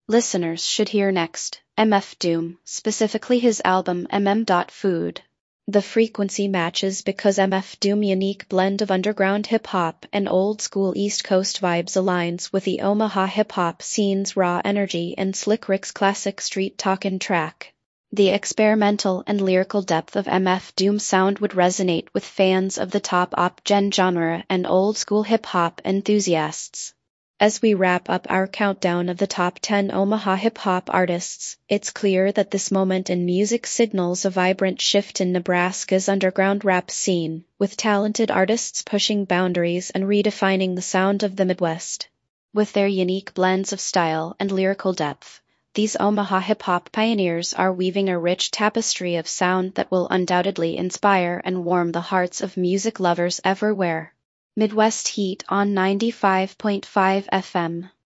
listeners should hear next. MF Doom, specifically his album Food. The frequency matches because MF Doom's unique blend of underground hip-hop and old-school East Coast vibes aligns with the Omaha hip-hop scene's raw energy and Slick Rick's classic street talkin' track. The experimental and lyrical depth of MF Doom's sound would resonate with fans of the top gen genre and old-school hip-hop enthusiasts. As we wrap up our countdown of the top 10 Omaha hip-hop artists, it's clear that this moment in music signals a vibrant shift in Nebraska's underground rap scene, with talented artists pushing boundaries and redefining the sound of the Midwest. With their unique blends of style and lyrical depth, these Omaha hip-hop pioneers are weaving a rich tapestry of sound that will undoubtedly inspire and warm the hearts of music lovers everywhere. Midwest Heat on 95.5 FM.